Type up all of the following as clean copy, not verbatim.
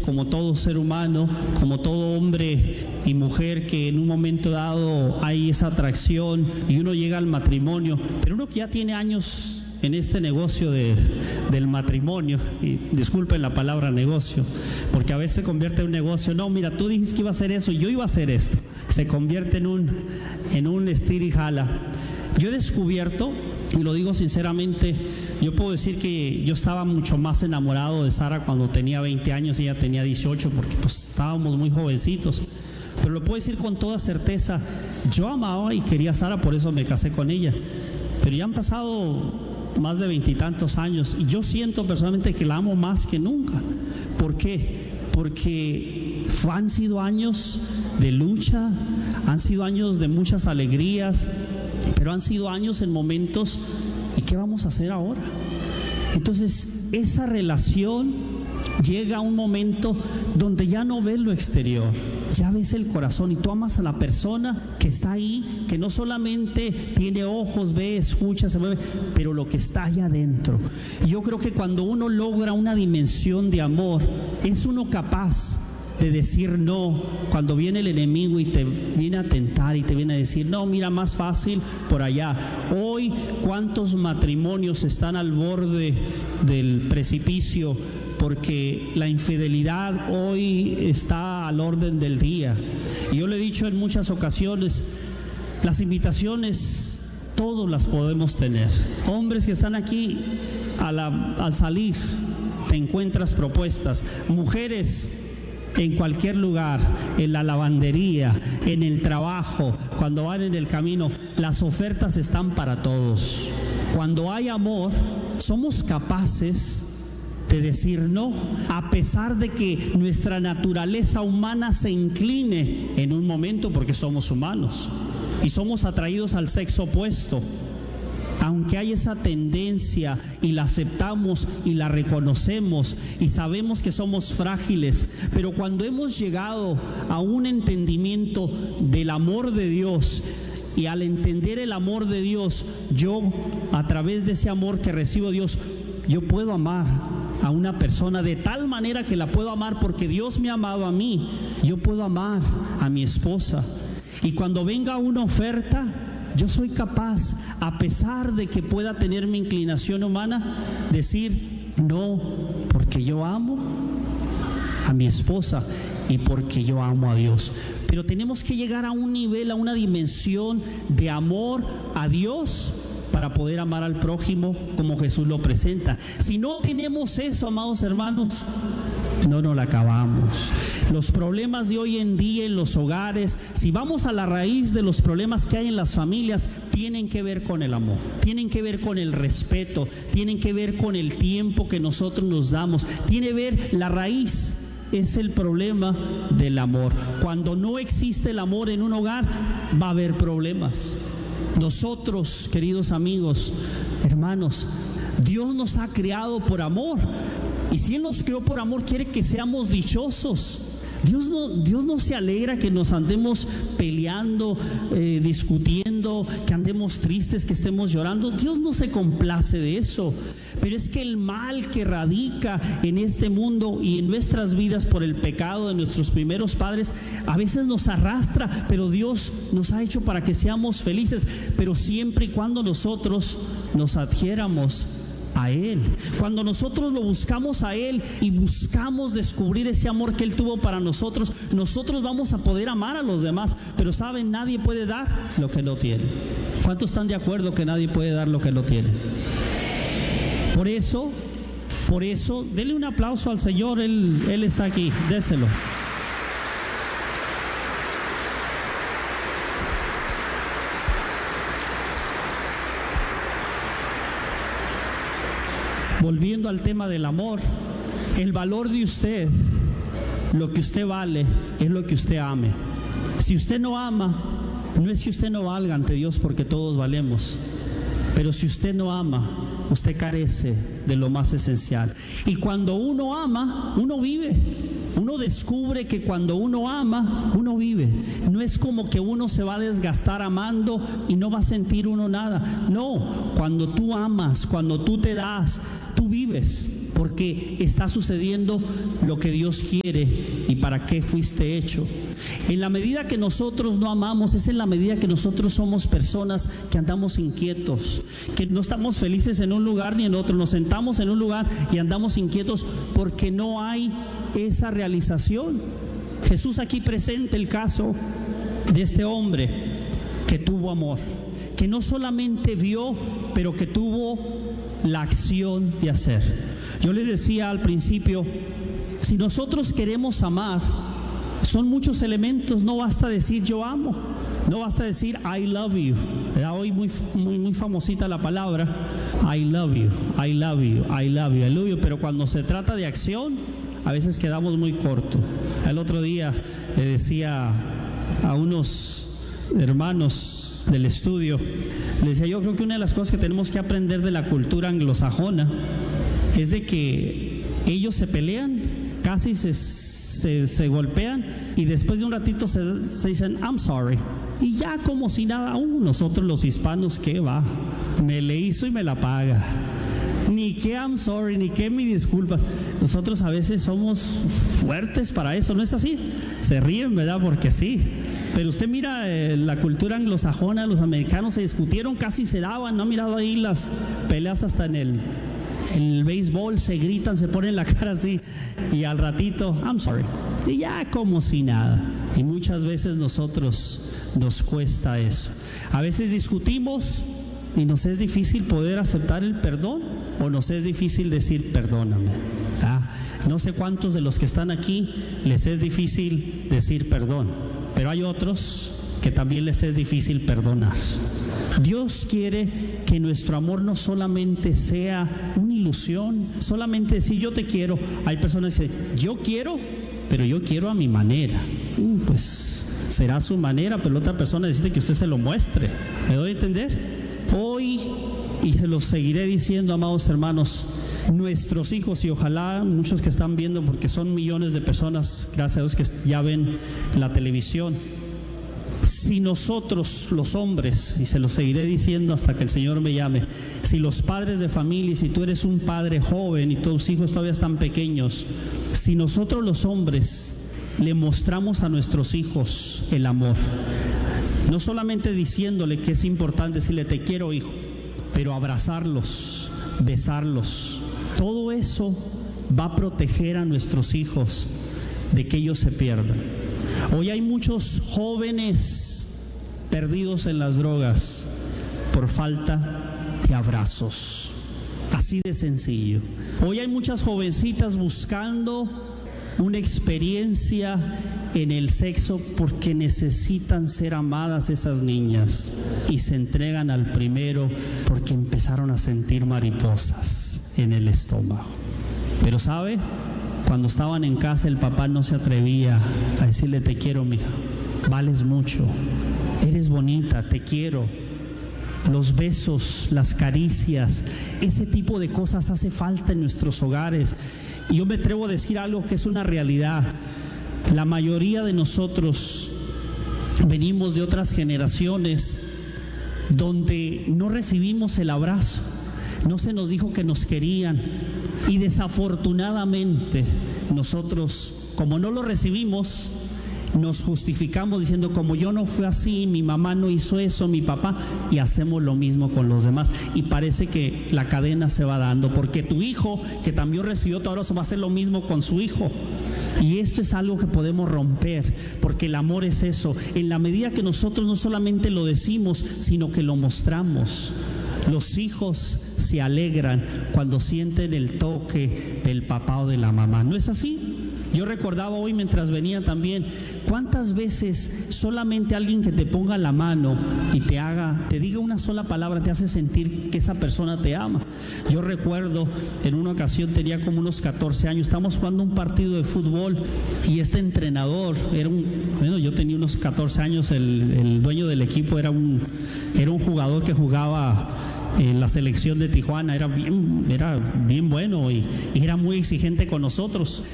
como todo ser humano, como todo hombre y mujer, que en un momento dado hay esa atracción y uno llega al matrimonio, pero uno que ya tiene años en este negocio del matrimonio, y disculpen la palabra negocio, porque a veces se convierte en un negocio. No, mira, tú dijiste que iba a hacer eso y yo iba a hacer esto. Se convierte en un estir y jala. Yo he descubierto, y lo digo sinceramente, yo puedo decir que yo estaba mucho más enamorado de Sara cuando tenía 20 años y ella tenía 18, porque pues estábamos muy jovencitos. Pero lo puedo decir con toda certeza, yo amaba y quería a Sara, por eso me casé con ella. Pero ya han pasado más de 20 y tantos años y yo siento personalmente que la amo más que nunca. ¿Por qué? Porque han sido años de lucha, han sido años de muchas alegrías, pero han sido años en momentos, ¿y qué vamos a hacer ahora? Entonces esa relación llega a un momento donde ya no ves lo exterior, ya ves el corazón, y tú amas a la persona que está ahí, que no solamente tiene ojos, ve, escucha, se mueve, pero lo que está allá adentro. Y yo creo que cuando uno logra una dimensión de amor, es uno capaz de decir no cuando viene el enemigo y te viene a tentar y te viene a decir, no, mira, más fácil por allá. Hoy, ¿cuántos matrimonios están al borde del precipicio? Porque la infidelidad hoy está al orden del día. Y yo le he dicho en muchas ocasiones, las invitaciones todos las podemos tener. Hombres que están aquí, al salir te encuentras propuestas. Mujeres, en cualquier lugar, en la lavandería, en el trabajo, cuando van en el camino, las ofertas están para todos. Cuando hay amor, somos capaces de decir no, a pesar de que nuestra naturaleza humana se incline en un momento, porque somos humanos y somos atraídos al sexo opuesto. Aunque hay esa tendencia y la aceptamos y la reconocemos y sabemos que somos frágiles, pero cuando hemos llegado a un entendimiento del amor de Dios, y al entender el amor de Dios, yo, a través de ese amor que recibo de Dios, yo puedo amar a una persona de tal manera que la puedo amar porque Dios me ha amado a mí. Yo puedo amar a mi esposa, y cuando venga una oferta, yo soy capaz, a pesar de que pueda tener mi inclinación humana, decir no, porque yo amo a mi esposa y porque yo amo a Dios. Pero tenemos que llegar a un nivel, a una dimensión de amor a Dios para poder amar al prójimo como Jesús lo presenta. Si no tenemos eso, amados hermanos, no nos la acabamos. Los problemas de hoy en día en los hogares, si vamos a la raíz de los problemas que hay en las familias, tienen que ver con el amor, tienen que ver con el respeto, tienen que ver con el tiempo que nosotros nos damos, tiene que ver la raíz. Es el problema del amor. Cuando no existe el amor en un hogar, va a haber problemas. Nosotros, queridos amigos, hermanos, Dios nos ha creado por amor. Y si Él nos creó por amor, quiere que seamos dichosos. Dios no se alegra que nos andemos peleando, discutiendo, que andemos tristes, que estemos llorando. Dios no se complace de eso. Pero es que el mal que radica en este mundo y en nuestras vidas por el pecado de nuestros primeros padres, a veces nos arrastra, pero Dios nos ha hecho para que seamos felices, pero siempre y cuando nosotros nos adhiéramos a Él. Cuando nosotros lo buscamos a Él y buscamos descubrir ese amor que Él tuvo para nosotros, nosotros vamos a poder amar a los demás. Pero saben, nadie puede dar lo que no tiene. ¿Cuántos están de acuerdo que nadie puede dar lo que no tiene? Por eso, denle un aplauso al Señor. Él está aquí, déselo. Volviendo al tema del amor, el valor de usted, lo que usted vale, es lo que usted ame. Si usted no ama, no es que usted no valga ante Dios, porque todos valemos. Pero si usted no ama, usted carece de lo más esencial. Y cuando uno ama, uno vive. Uno descubre que cuando uno ama, uno vive. No es como que uno se va a desgastar amando y no va a sentir uno nada. No, cuando tú amas, cuando tú te das, tú vives. porque está sucediendo lo que Dios quiere y para qué fuiste hecho. En la medida que nosotros no amamos, es en la medida que nosotros somos personas que andamos inquietos, que no estamos felices en un lugar ni en otro, nos sentamos en un lugar y andamos inquietos porque no hay esa realización. Jesús aquí presenta el caso de este hombre que tuvo amor, que no solamente vio, pero que tuvo la acción de hacer. Yo les decía al principio, si nosotros queremos amar, son muchos elementos, no basta decir yo amo, no basta decir I love you. Era hoy muy famosita la palabra I love you, I love you, I love you, I love you, pero cuando se trata de acción, a veces quedamos muy cortos. El otro día le decía a unos hermanos del estudio, le decía, yo creo que una de las cosas que tenemos que aprender de la cultura anglosajona es de que ellos se pelean, casi se golpean y después de un ratito se dicen I'm sorry y ya como si nada. Nosotros los hispanos, ¿qué va? Me le hizo y me la paga. Ni que I'm sorry, ni que mis disculpas. Nosotros a veces somos fuertes para eso, ¿no es así? Se ríen, ¿verdad? Porque sí. Pero usted mira la cultura anglosajona, los americanos se discutieron, casi se daban. ¿No ha mirado ahí las peleas hasta en el béisbol? Se gritan, se ponen la cara así y al ratito I'm sorry y ya como si nada. Y muchas veces nosotros nos cuesta eso. A veces discutimos y nos es difícil poder aceptar el perdón, o nos es difícil decir perdóname. No sé cuántos de los que están aquí les es difícil decir perdón, pero hay otros que también les es difícil perdonar. Dios quiere que nuestro amor no solamente sea una ilusión, solamente decir yo te quiero. Hay personas que dicen yo quiero, pero yo quiero a mi manera. Pues será su manera, pero la otra persona necesita que usted se lo muestre. ¿Me doy a entender? Hoy, y se los seguiré diciendo, amados hermanos, nuestros hijos, y ojalá muchos que están viendo, porque son millones de personas, gracias a Dios, que ya ven la televisión. Si nosotros los hombres, y se lo seguiré diciendo hasta que el Señor me llame, si los padres de familia, si tú eres un padre joven y tus hijos todavía están pequeños, si nosotros los hombres le mostramos a nuestros hijos el amor, no solamente diciéndole que es importante decirle te quiero hijo, pero abrazarlos, besarlos, todo eso va a proteger a nuestros hijos de que ellos se pierdan. Hoy hay muchos jóvenes perdidos en las drogas por falta de abrazos, así de sencillo. Hoy hay muchas jovencitas buscando una experiencia en el sexo porque necesitan ser amadas esas niñas y se entregan al primero porque empezaron a sentir mariposas en el estómago. Pero ¿sabe? Cuando estaban en casa el papá no se atrevía a decirle te quiero mija, vales mucho, eres bonita, te quiero. Los besos, las caricias, ese tipo de cosas hace falta en nuestros hogares. Y yo me atrevo a decir algo que es una realidad. La mayoría de nosotros venimos de otras generaciones donde no recibimos el abrazo, no se nos dijo que nos querían, y desafortunadamente nosotros, como no lo recibimos, nos justificamos diciendo como yo no fui así, mi mamá no hizo eso, mi papá, y hacemos lo mismo con los demás y parece que la cadena se va dando porque tu hijo que también recibió tu abrazo va a hacer lo mismo con su hijo. Y esto es algo que podemos romper, porque el amor es eso, en la medida que nosotros no solamente lo decimos, sino que lo mostramos. Los hijos se alegran cuando sienten el toque del papá o de la mamá, ¿no es así? Yo recordaba hoy mientras venía también, ¿cuántas veces solamente alguien que te ponga la mano y te diga una sola palabra te hace sentir que esa persona te ama? Yo recuerdo en una ocasión, tenía como unos 14 años, estábamos jugando un partido de fútbol y este entrenador, yo tenía unos 14 años, el dueño del equipo era un jugador que jugaba en la selección de Tijuana, era bien bueno y era muy exigente con nosotros.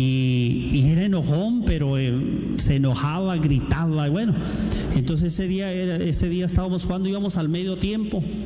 Y era enojón, pero se enojaba, gritaba, y bueno, entonces ese día estábamos jugando, íbamos al medio tiempo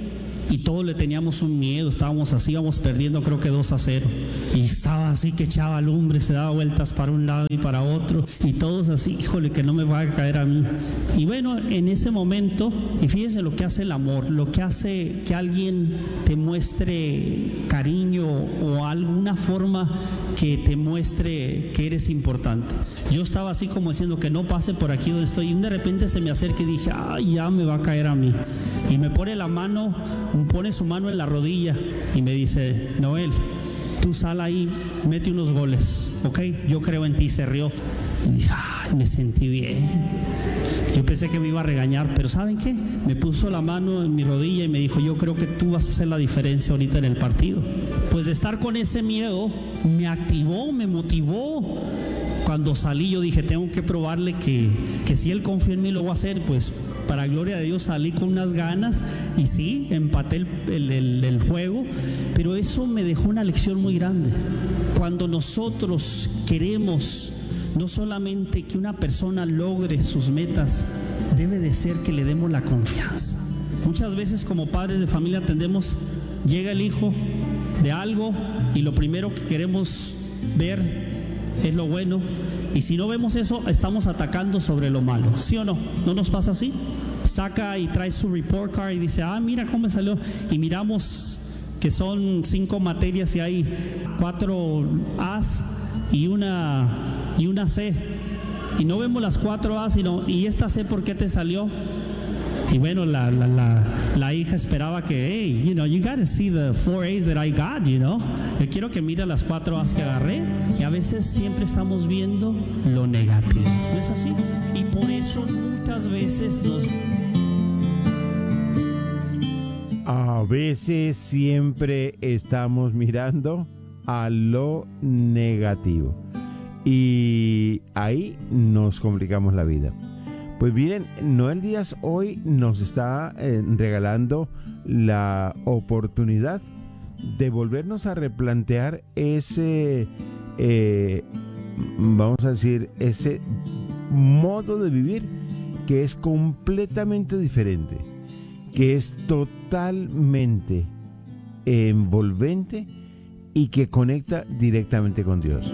y todos le teníamos un miedo, estábamos así, íbamos perdiendo creo que 2-0, y estaba así que echaba lumbre, se daba vueltas para un lado y para otro, y todos así, híjole, que no me va a caer a mí. Y bueno, en ese momento, y fíjense lo que hace el amor, lo que hace que alguien te muestre cariño o alguna forma que te muestre que eres importante. Yo estaba así como diciendo que no pase por aquí donde estoy, y de repente se me acerca y dije, ay, ya me va a caer a mí. Y me pone su mano en la rodilla y me dice, Noel, tú sal ahí, mete unos goles, ¿ok? Yo creo en ti. Se rió. Y dije, ay, me sentí bien. Yo pensé que me iba a regañar, pero ¿saben qué? Me puso la mano en mi rodilla y me dijo, yo creo que tú vas a hacer la diferencia ahorita en el partido. Pues de estar con ese miedo, me activó, me motivó. Cuando salí yo dije, tengo que probarle que si él confía en mí lo voy a hacer. Pues para gloria de Dios salí con unas ganas y sí, empaté el juego, pero eso me dejó una lección muy grande. Cuando nosotros queremos no solamente que una persona logre sus metas, debe de ser que le demos la confianza. Muchas veces como padres de familia llega el hijo de algo y lo primero que queremos ver es lo bueno, y si no vemos eso, estamos atacando sobre lo malo. ¿Sí o no? ¿No nos pasa así? Saca y trae su report card y dice, mira cómo me salió, y miramos que son 5 materias y hay 4 A's y una C, y no vemos las 4 A's y esta C, ¿por qué te salió? Y bueno, la hija esperaba que, hey, you gotta see the 4 A's that I got, Yo quiero que mire las 4 A's que agarré. Y a veces siempre estamos viendo lo negativo, ¿no es así? Y por eso muchas veces A veces siempre estamos mirando a lo negativo. Y ahí nos complicamos la vida. Pues miren, Noel Díaz hoy nos está regalando la oportunidad de volvernos a replantear ese, vamos a decir, ese modo de vivir que es completamente diferente, que es totalmente envolvente y que conecta directamente con Dios.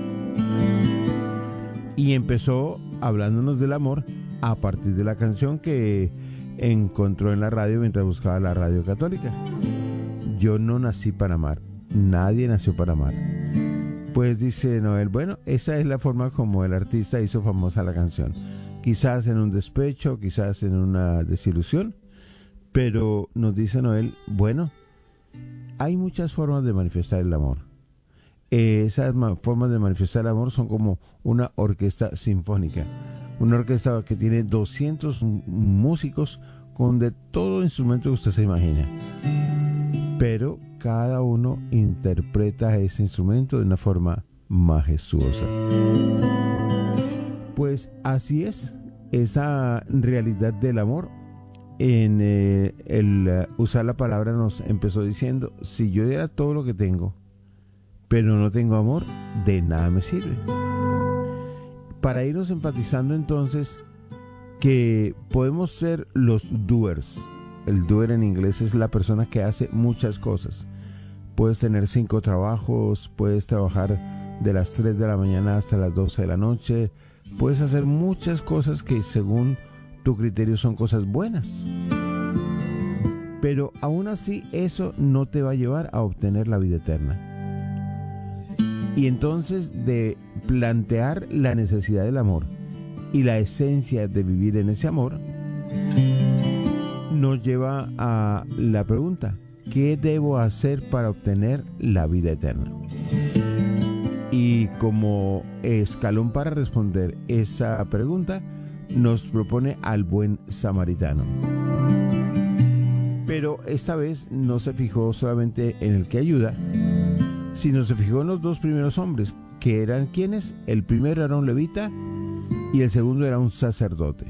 Y empezó hablándonos del amor a partir de la canción que encontró en la radio mientras buscaba la radio católica. Yo no nací para amar, nadie nació para amar. Pues dice Noel, bueno, esa es la forma como el artista hizo famosa la canción. Quizás en un despecho, quizás en una desilusión, pero nos dice Noel, bueno, hay muchas formas de manifestar el amor. Esas formas de manifestar el amor son como una orquesta sinfónica. Una orquesta que tiene 200 músicos con de todo instrumento que usted se imagina. Pero cada uno interpreta ese instrumento de una forma majestuosa. Pues así es, esa realidad del amor. En el usar la palabra nos empezó diciendo, si yo diera todo lo que tengo, pero no tengo amor, de nada me sirve. Para irnos enfatizando entonces que podemos ser los doers. El doer en inglés es la persona que hace muchas cosas. Puedes tener 5 trabajos, puedes trabajar de las 3 de la mañana hasta las 12 de la noche, puedes hacer muchas cosas que según tu criterio son cosas buenas. Pero aún así eso no te va a llevar a obtener la vida eterna. Y entonces de plantear la necesidad del amor y la esencia de vivir en ese amor, nos lleva a la pregunta, ¿qué debo hacer para obtener la vida eterna? Y como escalón para responder esa pregunta, nos propone al buen samaritano. Pero esta vez no se fijó solamente en el que ayuda, sino se fijó en los 2 primeros hombres, que eran ¿quiénes? El primero era un levita y el segundo era un sacerdote.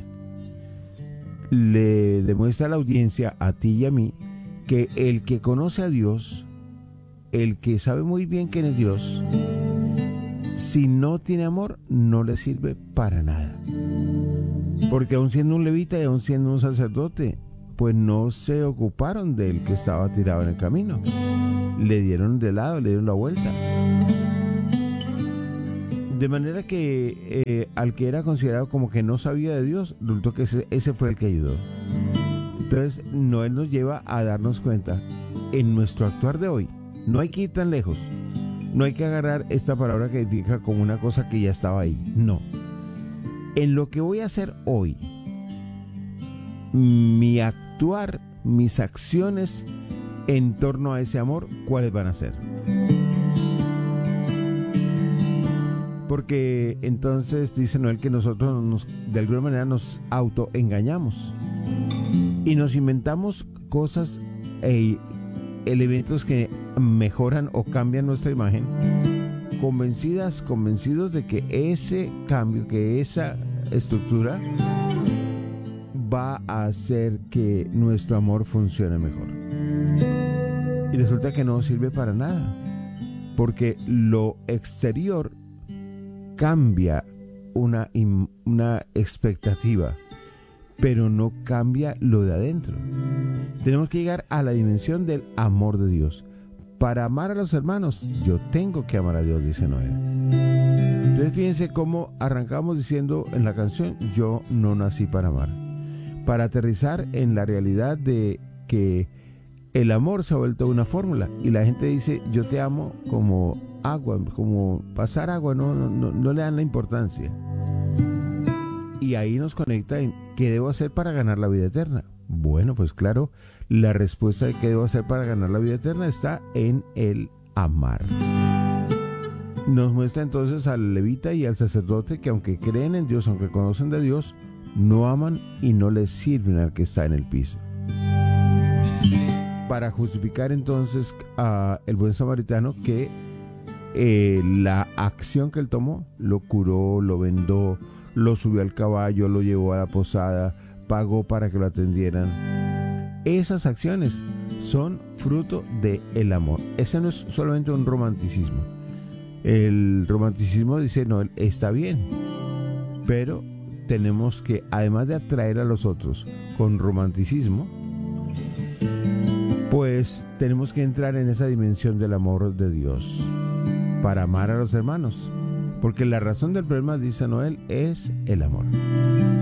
Le demuestra a la audiencia, a ti y a mí, que el que conoce a Dios, el que sabe muy bien quién es Dios, si no tiene amor, no le sirve para nada. Porque aun siendo un levita y aun siendo un sacerdote, pues no se ocuparon del que estaba tirado en el camino. Le dieron de lado, le dieron la vuelta. De manera que al que era considerado como que no sabía de Dios, resultó que ese fue el que ayudó. Entonces, Noé nos lleva a darnos cuenta en nuestro actuar de hoy. No hay que ir tan lejos. No hay que agarrar esta palabra que indica como una cosa que ya estaba ahí. No. En lo que voy a hacer hoy, mi actuar, mis acciones en torno a ese amor, ¿cuáles van a ser? Porque entonces dice Noel que nosotros de alguna manera nos autoengañamos y nos inventamos cosas elementos que mejoran o cambian nuestra imagen, convencidos de que ese cambio, que esa estructura va a hacer que nuestro amor funcione mejor. Y resulta que no sirve para nada, porque lo exterior cambia una expectativa, pero no cambia lo de adentro. Tenemos que llegar a la dimensión del amor de Dios. Para amar a los hermanos, yo tengo que amar a Dios, dice Noel. Entonces fíjense cómo arrancamos diciendo en la canción, yo no nací para amar. Para aterrizar en la realidad de que el amor se ha vuelto una fórmula y la gente dice, yo te amo como agua, como pasar agua, no le dan la importancia. Y ahí nos conecta en ¿qué debo hacer para ganar la vida eterna? Bueno, pues claro, la respuesta de qué debo hacer para ganar la vida eterna está en el amar. Nos muestra entonces al levita y al sacerdote que aunque creen en Dios, aunque conocen de Dios, no aman y no les sirven al que está en el piso. Para justificar entonces a el buen samaritano que la acción que él tomó, lo curó, lo vendó, lo subió al caballo, lo llevó a la posada, pagó para que lo atendieran. Esas acciones son fruto del amor. Ese no es solamente un romanticismo. El romanticismo dice, no, está bien, pero tenemos que, además de atraer a los otros con romanticismo, pues tenemos que entrar en esa dimensión del amor de Dios para amar a los hermanos. Porque la razón del problema, dice Noel, es el amor.